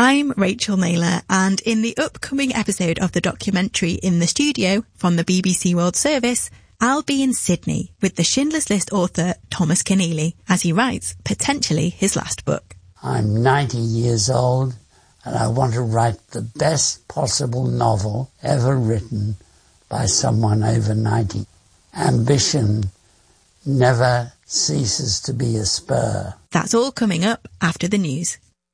I'm Rachel Naylor, and in the upcoming episode of the documentary In the Studio from the BBC World Service, I'll be in Sydney with the Schindler's List author Thomas Keneally as he writes potentially his last book. I'm 90 years old and I want to write the best possible novel ever written by someone over 90. Ambition never ceases to be a spur. That's all coming up after the news.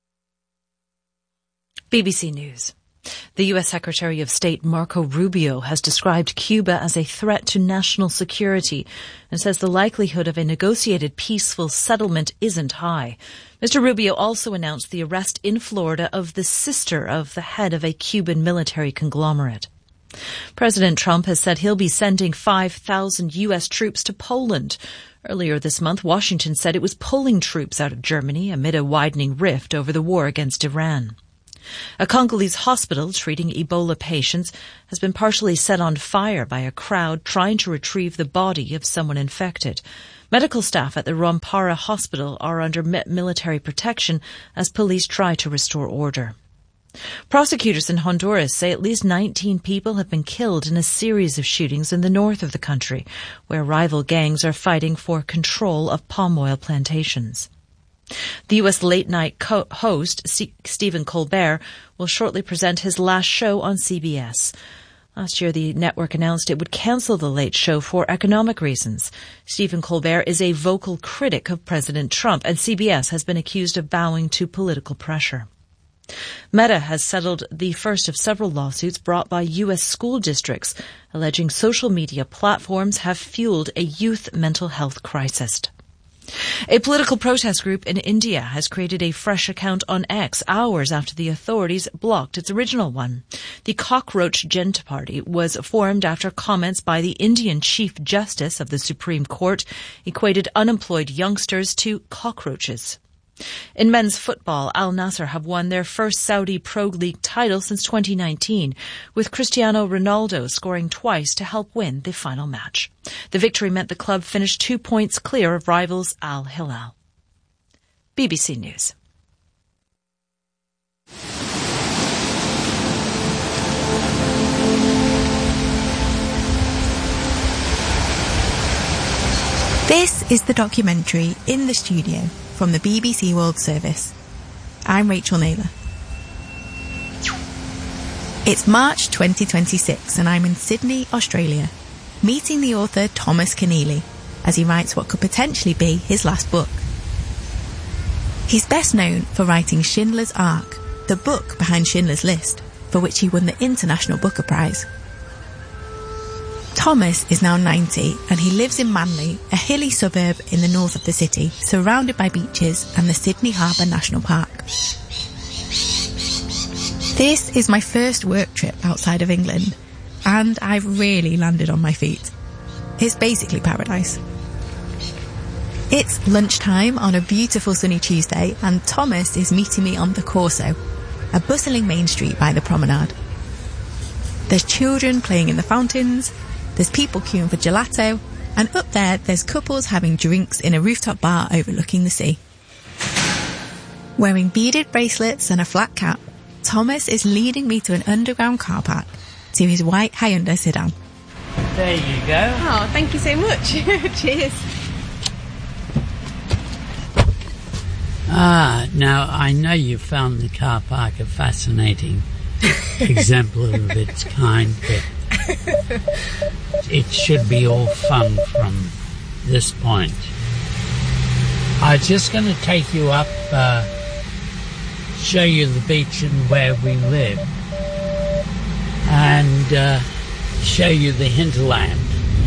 BBC News. The U.S. Secretary of State Marco Rubio has described Cuba as a threat to national security and says the likelihood of a negotiated peaceful settlement isn't high. Mr. Rubio also announced the arrest in Florida of the sister of the head of a Cuban military conglomerate. President Trump has said he'll be sending 5,000 U.S. troops to Poland. Earlier this month, Washington said it was pulling troops out of Germany amid a widening rift over the war against Iran. A Congolese hospital treating Ebola patients has been partially set on fire by a crowd trying to retrieve the body of someone infected. Medical staff at the Rwampara hospital are under military protection as police try to restore order. Prosecutors in Honduras say at least 19 people have been killed in a series of shootings in the north of the country, where rival gangs are fighting for control of palm oil plantations. The U.S. late-night host, Stephen Colbert, will shortly present his last show on CBS. Last year, the network announced it would cancel the Late Show for economic reasons. Stephen Colbert is a vocal critic of President Trump, and CBS has been accused of bowing to political pressure. Meta has settled the first of several lawsuits brought by U.S. school districts, alleging social media platforms have fueled a youth mental health crisis. A political protest group in India has created a fresh account on X hours after the authorities blocked its original one. The Cockroach Janata Party was formed after comments by the Indian Chief Justice of the Supreme Court equated unemployed youngsters to cockroaches. In men's football, Al Nassr have won their first Saudi Pro League title since 2019, with Cristiano Ronaldo scoring twice to help win the final match. The victory meant the club finished 2 points clear of rivals Al Hilal. BBC News. This is the documentary In the Studio from the BBC World Service. I'm Rachel Naylor. It's March 2026 and I'm in Sydney, Australia, meeting the author Thomas Keneally as he writes what could potentially be his last book. He's best known for writing Schindler's Ark, the book behind Schindler's List, for which he won the International Booker Prize. Thomas is now 90 and he lives in Manly, a hilly suburb in the north of the city, surrounded by beaches and the Sydney Harbour National Park. This is my first work trip outside of England and I've really landed on my feet. It's basically paradise. It's lunchtime on a beautiful sunny Tuesday and Thomas is meeting me on the Corso, a bustling main street by the promenade. There's children playing in the fountains, there's people queuing for gelato, and up there there's couples having drinks in a rooftop bar overlooking the sea. Wearing beaded bracelets and a flat cap, Thomas is leading me to an underground car park, to his white Hyundai sedan. There you go. Oh, thank you so much. Cheers. Now I know you found the car park a fascinating exemplar of its kind, but it should be all fun from this point. I'm just going to take you up, show you the beach and where we live, and show you the hinterland.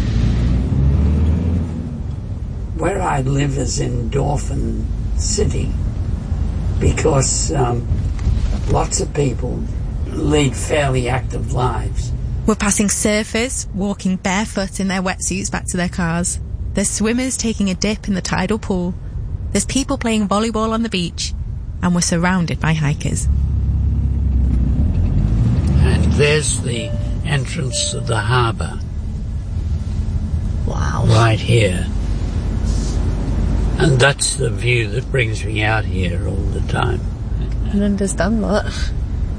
Where I live is in Dauphin City because lots of people lead fairly active lives. We're passing surfers walking barefoot in their wetsuits back to their cars. There's swimmers taking a dip in the tidal pool. There's people playing volleyball on the beach. And we're surrounded by hikers. And there's the entrance to the harbour. Wow. Right here. And that's the view that brings me out here all the time. can understand that.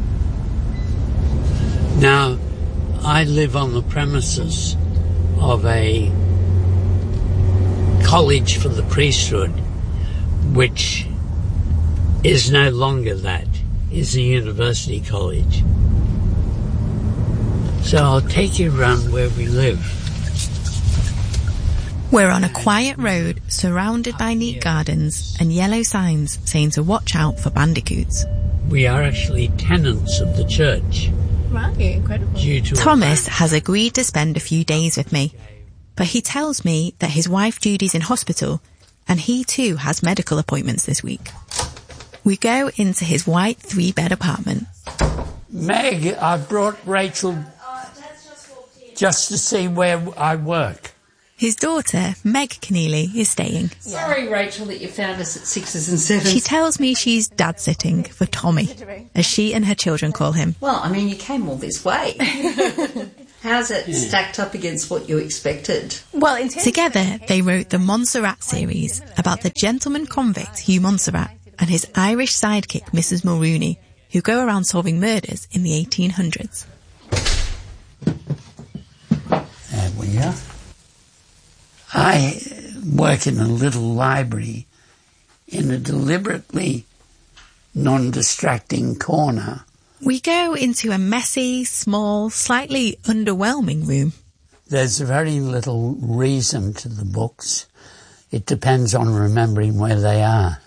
Now, I live on the premises of a college for the priesthood, which is no longer that, is a university college. So I'll take you around where we live. We're on a quiet road surrounded by neat gardens and yellow signs saying to watch out for bandicoots. We are actually tenants of the church. Right, incredible. Due to Thomas has agreed to spend a few days with me, but he tells me that his wife Judy's in hospital and he too has medical appointments this week. We go into his white 3-bed apartment. Meg, I brought Rachel just to see where I work. His daughter, Meg Keneally, is staying. Sorry, Rachel, that you found us at 6s and 7s. She tells me she's dad-sitting for Tommy, as she and her children call him. Well, I mean, you came all this way. How's it stacked up against what you expected? Well, Together, they wrote the Montserrat series about the gentleman convict Hugh Montserrat and his Irish sidekick, Mrs. Mulrooney, who go around solving murders in the 1800s. There we are. I work in a little library in a deliberately non-distracting corner. We go into a messy, small, slightly underwhelming room. There's very little reason to the books. It depends on remembering where they are.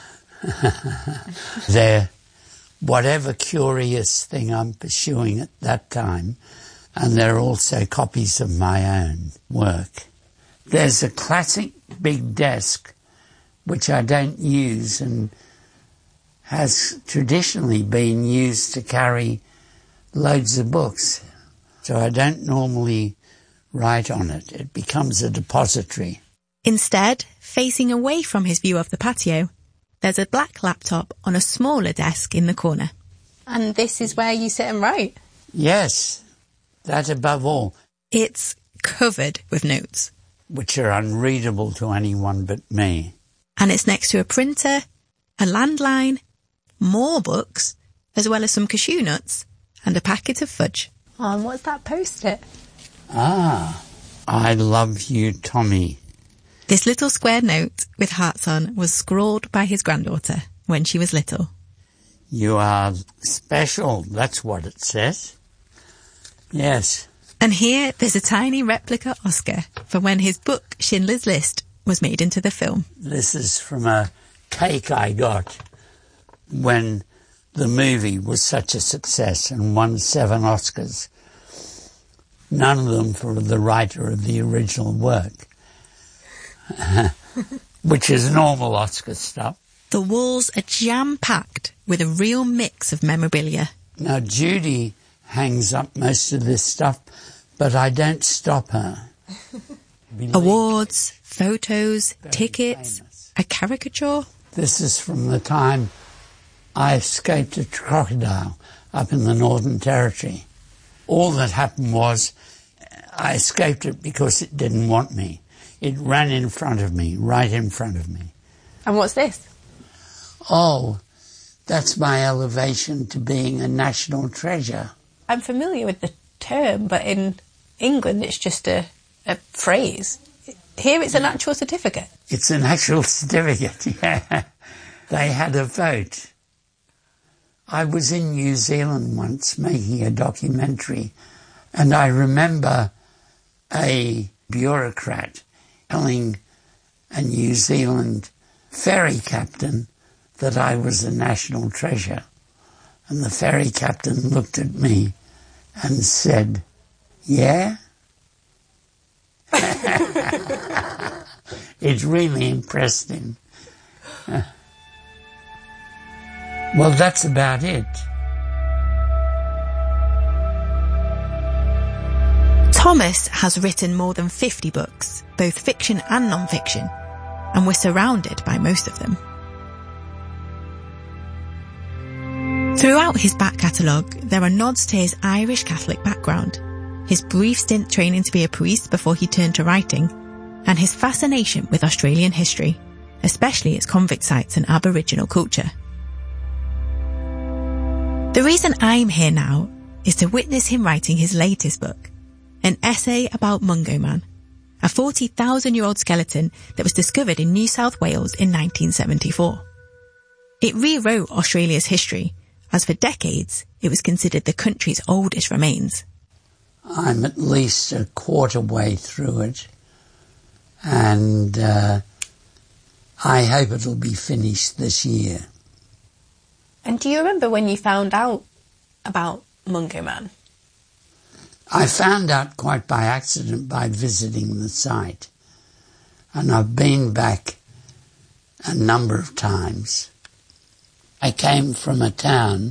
They're whatever curious thing I'm pursuing at that time, and they're also copies of my own work. There's a classic big desk which I don't use and has traditionally been used to carry loads of books. So I don't normally write on it. It becomes a depository. Instead, facing away from his view of the patio, there's a black laptop on a smaller desk in the corner. And this is where you sit and write? Yes, that above all. It's covered with notes. Which are unreadable to anyone but me. And it's next to a printer, a landline, more books, as well as some cashew nuts and a packet of fudge. Oh, and what's that post-it? Ah, I love you, Tommy. This little square note with hearts on was scrawled by his granddaughter when she was little. You are special, that's what it says. Yes. And here there's a tiny replica Oscar for when his book, Schindler's List, was made into the film. This is from a cake I got when the movie was such a success and won 7 Oscars. None of them for the writer of the original work, which is normal Oscar stuff. The walls are jam-packed with a real mix of memorabilia. Now, Judy hangs up most of this stuff, but I don't stop her. Awards, photos, tickets, famous. a caricature. This is from the time I escaped a crocodile up in the Northern Territory. All that happened was I escaped it because it didn't want me. It ran in front of me, right in front of me. And what's this? Oh, that's my elevation to being a national treasure. I'm familiar with the term, but in England it's just a phrase. Here it's an actual certificate. It's an actual certificate, yeah. They had a vote. I was in New Zealand once making a documentary, and I remember a bureaucrat telling a New Zealand ferry captain that I was a national treasure. And the ferry captain looked at me and said, "Yeah?" It really impressed him. Well, that's about it. Thomas has written more than 50 books, both fiction and non-fiction, and we're surrounded by most of them. Throughout his back catalogue, there are nods to his Irish Catholic background, his brief stint training to be a priest before he turned to writing, and his fascination with Australian history, especially its convict sites and Aboriginal culture. The reason I'm here now is to witness him writing his latest book, an essay about Mungo Man, a 40,000-year-old skeleton that was discovered in New South Wales in 1974. It rewrote Australia's history, as for decades it was considered the country's oldest remains. I'm at least a quarter way through it, and I hope it'll be finished this year. And do you remember when you found out about Mungo Man? I found out quite by accident by visiting the site, and I've been back a number of times. I came from a town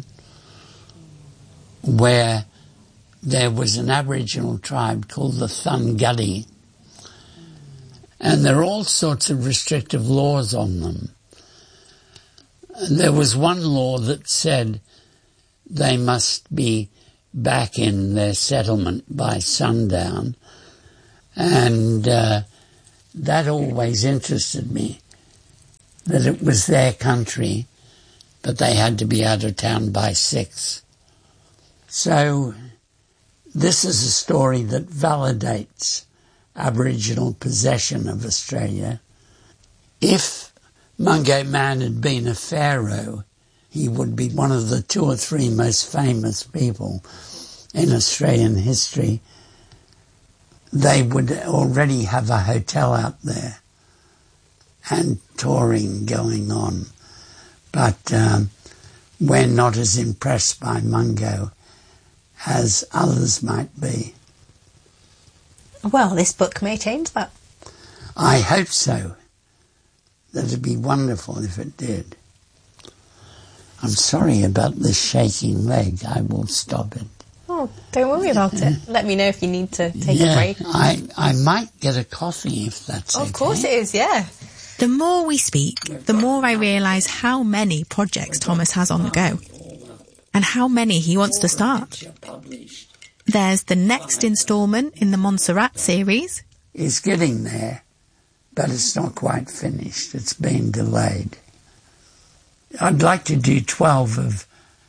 where there was an Aboriginal tribe called the Thunguddi, and there are all sorts of restrictive laws on them. There was one law that said they must be back in their settlement by sundown, and that always interested me, that it was their country, but they had to be out of town by 6. So this is a story that validates Aboriginal possession of Australia. If Mungo Man had been a pharaoh, he would be one of the 2 or 3 most famous people in Australian history. They would already have a hotel out there and touring going on. But we're not as impressed by Mungo as others might be. Well, this book may change that. I hope so. That'd be wonderful if it did. I'm sorry about this shaking leg. I will stop it. Oh, don't worry about it. Let me know if you need to take a break. I might get a coffee if that's okay. Of course it is, yeah. The more we speak, the more I realise how many projects Thomas has on the go, and how many he wants to start. There's the next instalment in the Montserrat series. It's getting there, but it's not quite finished. It's been delayed. I'd like to do 12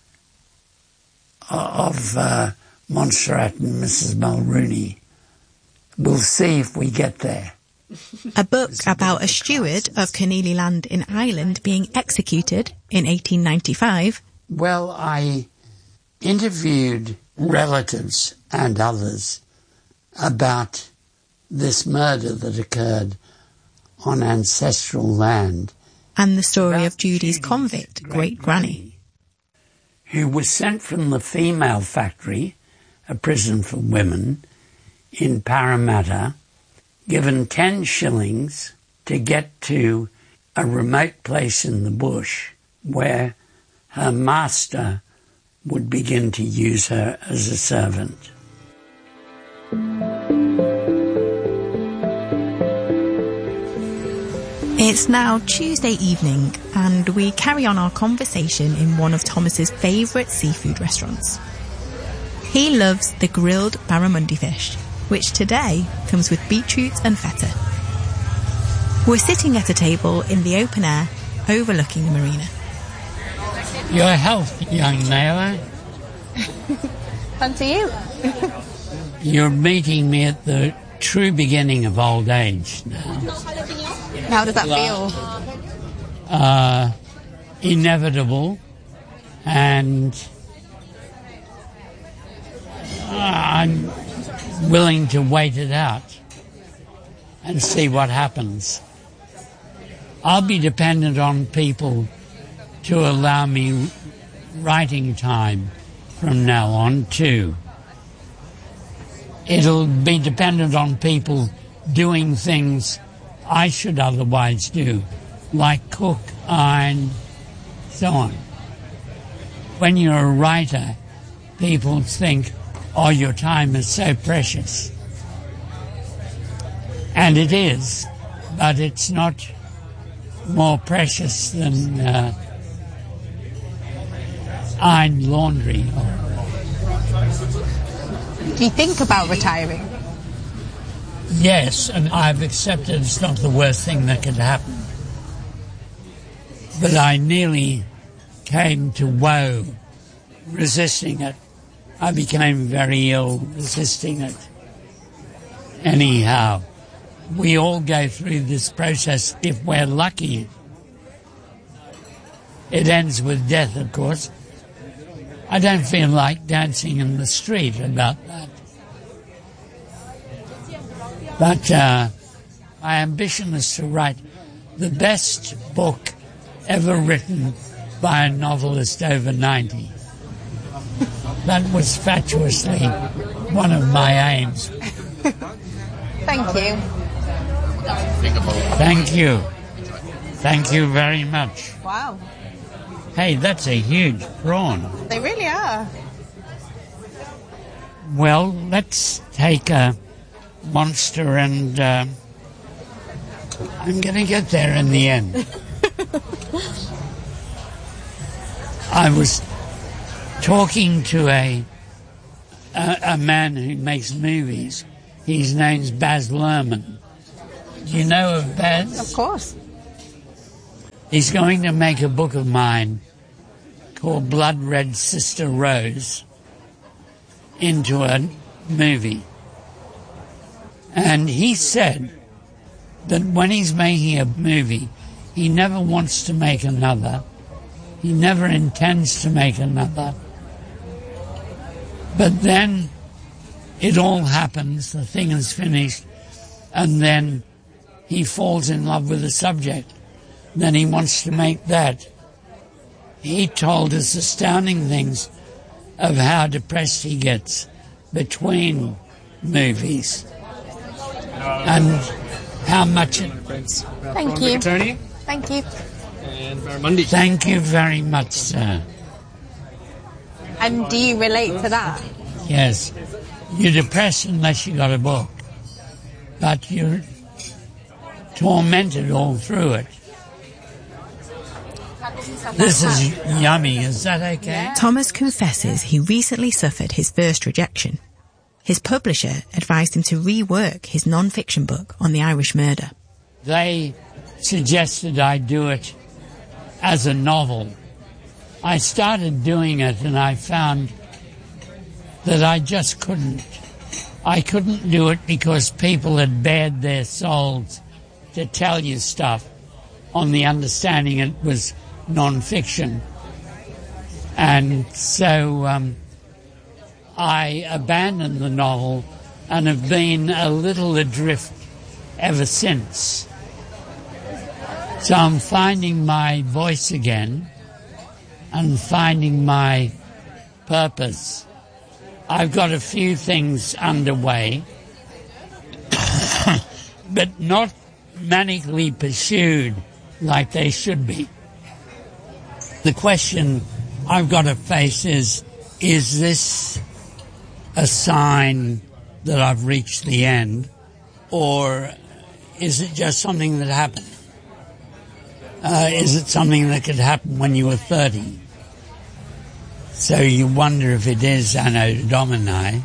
of Montserrat and Mrs. Mulrooney. We'll see if we get there. A book about a steward of Keneally Land in Ireland being executed in 1895. Well, I interviewed relatives and others about this murder that occurred on ancestral land. And the story of Judy's convict great-granny, who was sent from the female factory, a prison for women, in Parramatta, given 10 shillings to get to a remote place in the bush where her master would begin to use her as a servant. It's now Tuesday evening, and we carry on our conversation in one of Thomas's favourite seafood restaurants. He loves the grilled barramundi fish, which today comes with beetroot and feta. We're sitting at a table in the open air, overlooking the marina. Your health, young Naila. And to you. You're meeting me at the true beginning of old age now. How does that feel? Inevitable, and I'm willing to wait it out and see what happens. I'll be dependent on people to allow me writing time from now on too. It'll be dependent on people doing things I should otherwise do, like cook, iron, so on. When you're a writer, people think, oh, your time is so precious. And it is, but it's not more precious than iron laundry. Do you think about retiring? Yes, and I've accepted it's not the worst thing that could happen. But I nearly came to woe resisting it. I became very ill resisting it. Anyhow, we all go through this process if we're lucky. It ends with death, of course. I don't feel like dancing in the street about that. But my ambition is to write the best book ever written by a novelist over 90. That was fatuously one of my aims. Thank you. Thank you. Thank you very much. Wow. Hey, that's a huge prawn. They really are. Well, let's take a monster and I'm going to get there in the end. I was talking to a man who makes movies. His name's Baz Luhrmann. Do you know of Baz? Of course. He's going to make a book of mine called Blood Red Sister Rose into a movie. And he said that when he's making a movie, he never wants to make another. He never intends to make another. But then it all happens, the thing is finished, and then he falls in love with the subject. Then he wants to make that. He told us astounding things of how depressed he gets between movies and how much it... Thank you. Attorney. Thank you. And Barramundi. Thank you very much, sir. And do you relate to that? Yes. You're depressed unless you got a book. But you're tormented all through it. This is yummy. Is that okay? Thomas confesses he recently suffered his first rejection. His publisher advised him to rework his non-fiction book on the Irish murder. They suggested I do it as a novel. I started doing it and I found that I just couldn't. I couldn't do it because people had bared their souls to tell you stuff on the understanding it was non-fiction. And so I abandoned the novel and have been a little adrift ever since. So I'm finding my voice again and finding my purpose. I've got a few things underway, but not manically pursued like they should be. The question I've got to face is this a sign that I've reached the end, or is it just something that happened? Is it something that could happen when you were 30? So you wonder if it is Anno Domini.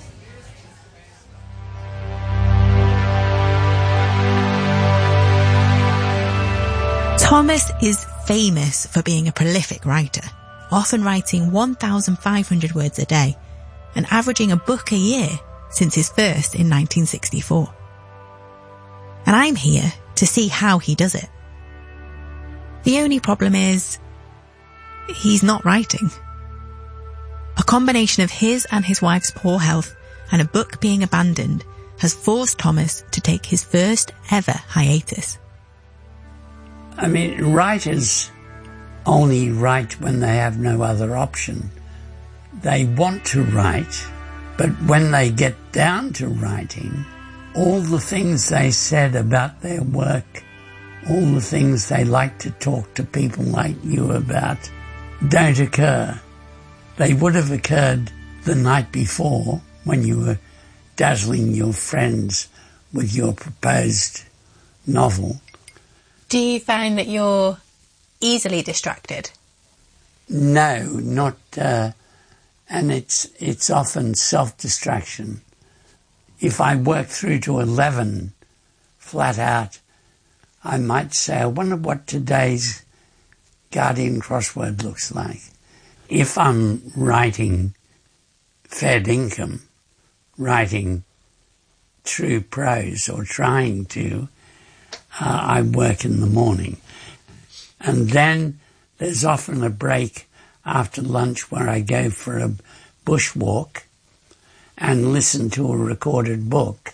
Thomas is famous for being a prolific writer, often writing 1,500 words a day and averaging a book a year since his first in 1964. And I'm here to see how he does it. The only problem is, he's not writing. A combination of his and his wife's poor health and a book being abandoned has forced Thomas to take his first ever hiatus. I mean, writers only write when they have no other option. They want to write, but when they get down to writing, all the things they said about their work, all the things they like to talk to people like you about, don't occur. They would have occurred the night before when you were dazzling your friends with your proposed novel. Do you find that you're easily distracted? No, not, and it's often self-distraction. If I work through to 11 flat out, I might say, I wonder what today's Guardian crossword looks like. If I'm writing fair dinkum, writing true prose or trying to, I work in the morning. And then there's often a break after lunch where I go for a bushwalk and listen to a recorded book.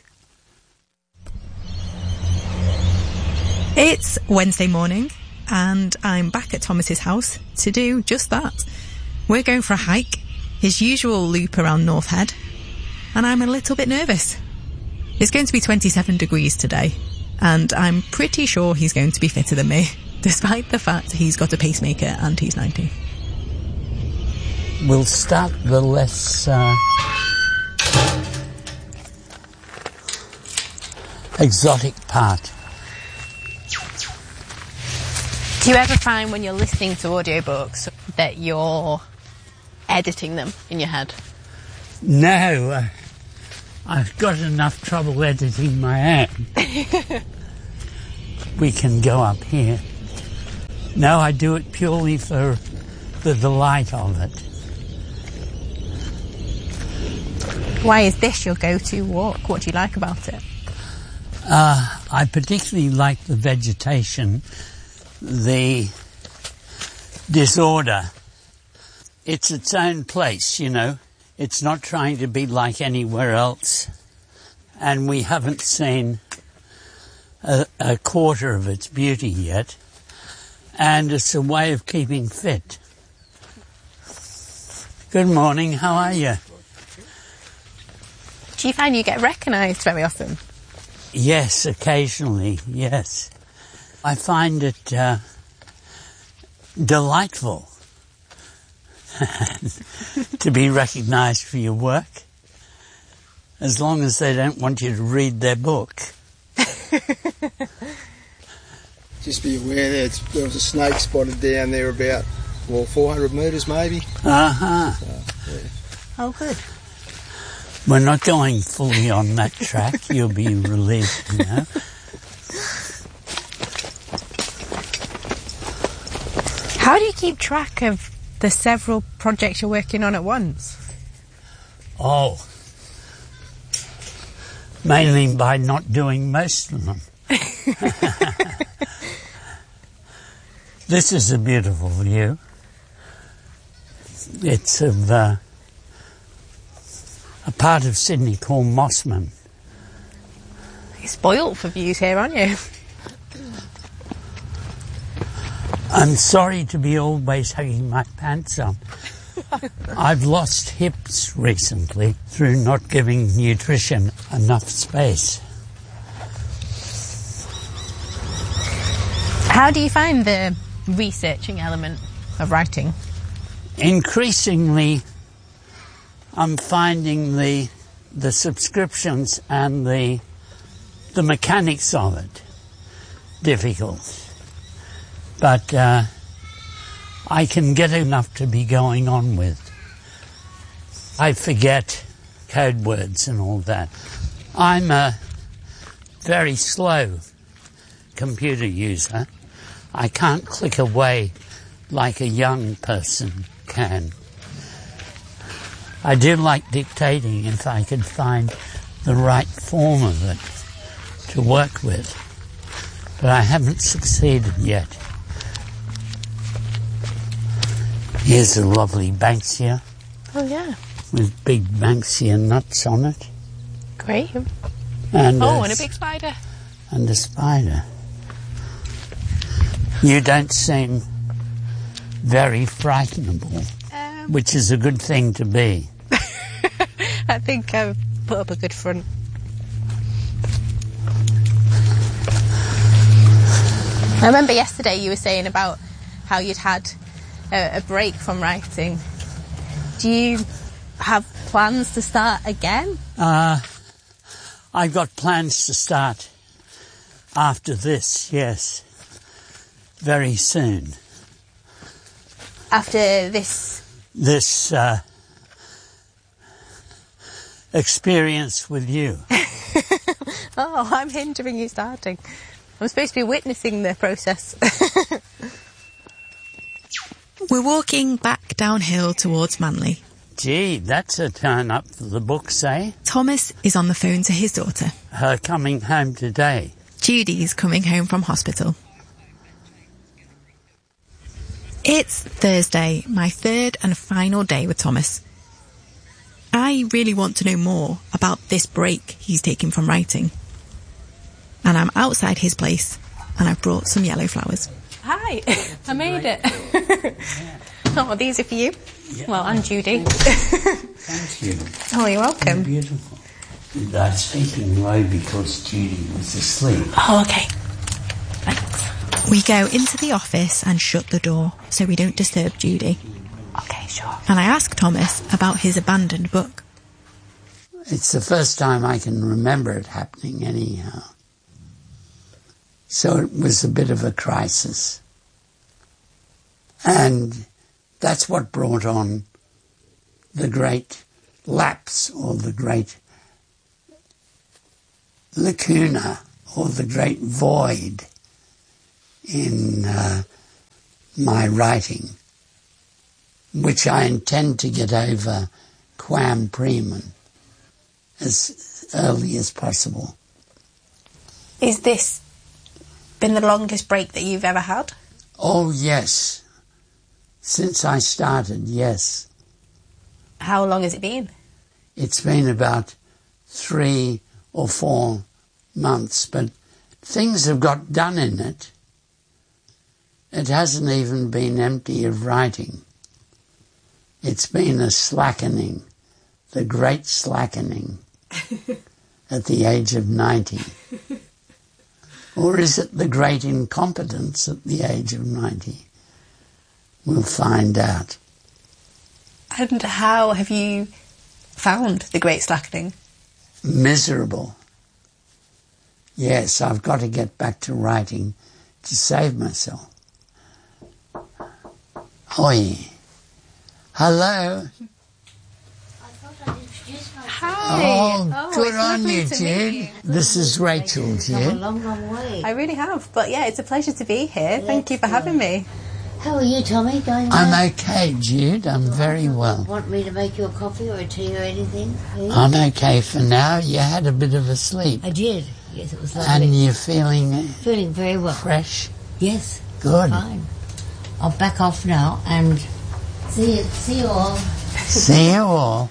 It's Wednesday morning and I'm back at Thomas's house to do just that. We're going for a hike, his usual loop around North Head, and I'm a little bit nervous. It's going to be 27 degrees today, and I'm pretty sure he's going to be fitter than me, despite the fact he's got a pacemaker and he's 90. We'll start the less exotic part. Do you ever find when you're listening to audiobooks that you're editing them in your head? No, I've got enough trouble editing my own. We can go up here. No, I do it purely for the delight of it. Why is this your go-to walk? What do you like about it? I particularly like the vegetation, the disorder. It's its own place, you know. It's not trying to be like anywhere else. And we haven't seen a quarter of its beauty yet. And it's a way of keeping fit. Good morning, how are you? Do you find you get recognised very often? Yes, occasionally, yes. I find it delightful to be recognised for your work, as long as they don't want you to read their book. Just be aware there was a snake spotted down there about, 400 metres maybe. Uh-huh. So, yeah. Oh, good. We're not going fully on that track. You'll be relieved, you know. How do you keep track of the several projects you're working on at once? Oh, mainly by not doing most of them. This is a beautiful view. It's of a part of Sydney called Mossman. You're spoilt for views here, aren't you? I'm sorry to be always hugging my pants on. I've lost hips recently through not giving nutrition enough space. How do you find the researching element of writing? Increasingly, I'm finding the subscriptions and the mechanics of it difficult. But I can get enough to be going on with. I forget code words and all that. I'm a very slow computer user. I can't click away like a young person can. I do like dictating if I could find the right form of it to work with, but I haven't succeeded yet. Here's a lovely Banksia. Oh, yeah. With big Banksia nuts on it. Great. And and a big spider. And a spider. You don't seem very frightenable, which is a good thing to be. I think I've put up a good front. I remember yesterday you were saying about how you'd had a break from writing. Do you have plans to start again? I've got plans to start after this, yes. Very soon. After this? This experience with you. Oh, I'm hindering you starting. I'm supposed to be witnessing the process. We're walking back downhill towards Manly. Gee, that's a turn up for the books, eh? Thomas is on the phone to his daughter. Her coming home today. Judy's coming home from hospital. It's Thursday, my third and final day with Thomas. I really want to know more about this break he's taking from writing. And I'm outside his place, and I've brought some yellow flowers. Hi, I made it. Oh, these are for you. Yeah. Well, and Judy. Thank you. Oh, you're welcome. Beautiful. I'm speaking low because Judy was asleep. Oh, okay. Thanks. We go into the office and shut the door so we don't disturb Judy. Okay, sure. And I ask Thomas about his abandoned book. It's the first time I can remember it happening anyhow. So it was a bit of a crisis. And that's what brought on the great lapse or the great lacuna or the great void in my writing, which I intend to get over quam primum as early as possible. Is this been the longest break that you've ever had? Oh, yes. Since I started, yes. How long has it been? It's been about 3 or 4 months, but things have got done in it. It hasn't even been empty of writing. It's been a slackening, the great slackening, at the age of 90. Or is it the great incompetence at the age of 90? We'll find out. And how have you found the great slackening? Miserable. Yes, I've got to get back to writing to save myself. Oi. Hello. Hi. Good on lovely you, to Jude. meet you. This is Rachel, Jude. Long way. I really have, but yeah, it's a pleasure to be here. Thank you for having me. How are you, Tommy? Going well? I'm okay, Jude. I'm very well. Want me to make you a coffee or a tea or anything? Please? I'm okay for now. You had a bit of a sleep. I did. Yes, it was lovely. And you're feeling Feeling very well. fresh? Yes. Good. Fine. I'll back off now and see you all. See you all.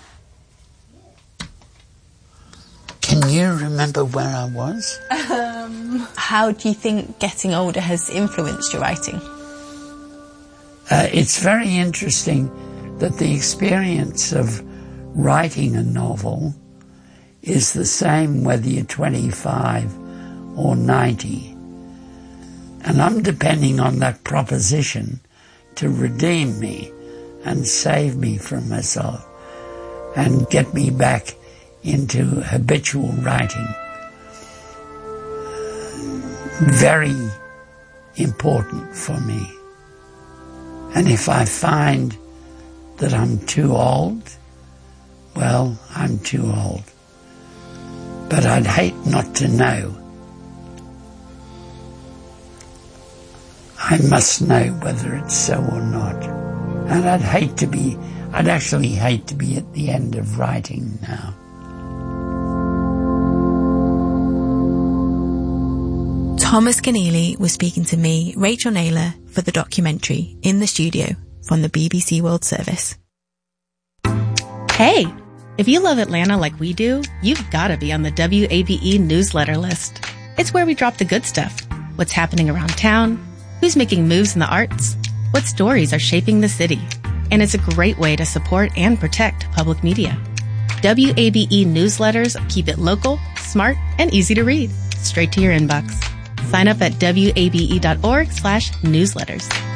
Can you remember where I was? How do you think getting older has influenced your writing? It's very interesting that the experience of writing a novel is the same whether you're 25 or 90. And I'm depending on that proposition to redeem me and save me from myself and get me back into habitual writing. Very important for me. And if I find that I'm too old, well, I'm too old. But I'd hate not to know. I must know whether it's so or not. And I'd actually hate to be at the end of writing now. Thomas Keneally was speaking to me, Rachel Naylor, for the documentary In the Studio from the BBC World Service. Hey, if you love Atlanta like we do, you've got to be on the WABE newsletter list. It's where we drop the good stuff. What's happening around town, who's making moves in the arts, what stories are shaping the city. And it's a great way to support and protect public media. WABE newsletters keep it local, smart, and easy to read, straight to your inbox. Sign up at wabe.org/newsletters.